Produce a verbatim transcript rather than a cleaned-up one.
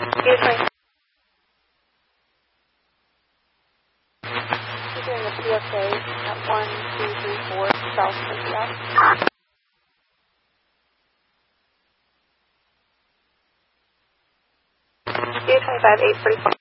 You're doing the P S A at one two three four South Cynthia. U twenty-five eight forty-four.